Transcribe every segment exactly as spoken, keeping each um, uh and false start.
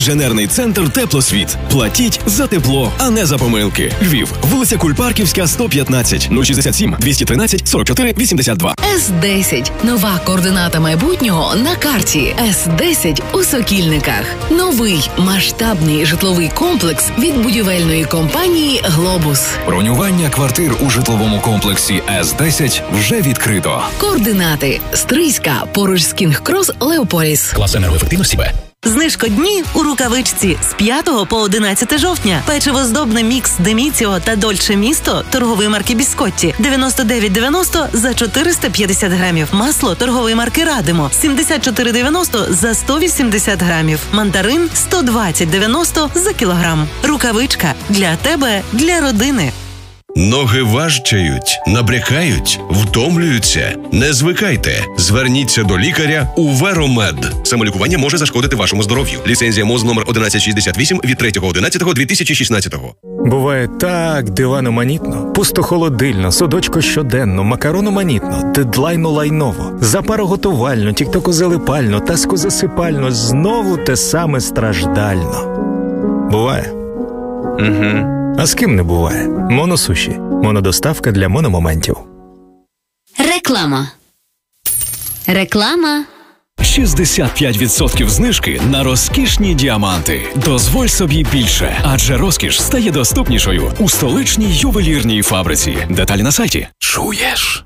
Інженерний центр «Теплосвіт». Платіть за тепло, а не за помилки. Львів. Вулиця Кульпарківська, сто п'ятнадцять, нуль шістдесят сім, двісті тринадцять, сорок чотири, вісімдесят два. Ес десять. Нова координата майбутнього на карті. Ес десять у Сокільниках. Новий масштабний житловий комплекс від будівельної компанії «Глобус». Бронювання квартир у житловому комплексі Ес десять вже відкрито. Координати. Стрийська, поруч з Кінг-Крос, Леополіс. Клас енергоефективності Б. Знижко дні у Рукавичці з п'ятого по одинадцяте жовтня. Печиво здобне мікс Деміціо та Дольче Місто торгової марки Біскотті дев'яносто дев'ять дев'яносто за чотириста п'ятдесят грамів. Масло торгової марки Радимо сімдесят чотири дев'яносто за сто вісімдесят грамів. Мандарин сто двадцять дев'яносто за кілограм. Рукавичка для тебе, для родини. Ноги важчають, набрякають, втомлюються. Не звикайте. Зверніться до лікаря у Веромед. Самолікування може зашкодити вашому здоров'ю. Ліцензія МОЗ номер одинадцять шістдесят вісім від третього одинадцятого дві тисячі шістнадцятого. Буває так диваноманітно, пустохолодильно, судочко щоденно, макарономанітно, дедлайно лайново, запароготувально, тіктокозалипально, таско-засипально, знову те саме страждально. Буває? Угу. А з ким не буває? Моносуші. Монодоставка для мономоментів. Реклама. Реклама. шістдесят п'ять відсотків знижки на розкішні діаманти. Дозволь собі більше, адже розкіш стає доступнішою у столичній ювелірній фабриці. Деталі на сайті. Чуєш?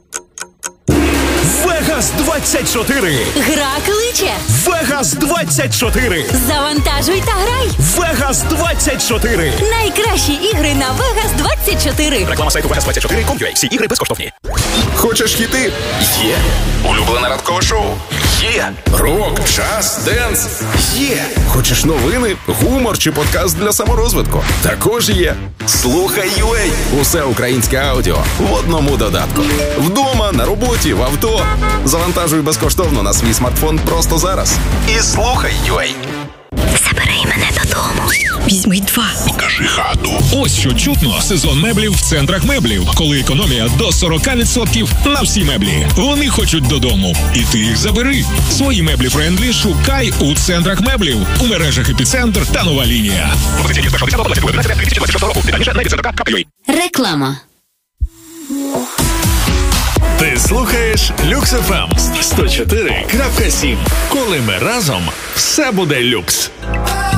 Вегас двадцять чотири. Гра кличе. Вегас двадцять чотири. Завантажуй та грай. Вегас двадцять чотири. Найкращі ігри на Вегас двадцять чотири. Реклама сайту вегас двадцять чотири крапка ком крапка ю а. Всі ігри безкоштовні. Хочеш хіти? Є. Улюблене ранкове шоу? Є. Рок, джаз, денс? Є. Хочеш новини, гумор чи подкаст для саморозвитку? Також є. Слухай ю а. Усе українське аудіо в одному додатку. Вдома, на роботі, в авто. Завантажуй безкоштовно на свій смартфон просто зараз. І слухай ю а. Забирай мене додому. Візьми два. Покажи хату. Ось що чутно. Сезон меблів в центрах меблів. Коли економія до сорок відсотків на всі меблі. Вони хочуть додому. І ти їх забери. Свої меблі френдлі шукай у центрах меблів. У мережах «Епіцентр» та «Нова лінія». Реклама. Ти слухаєш Люкс еф ем сто чотири крапка сім. Коли ми разом, все буде люкс.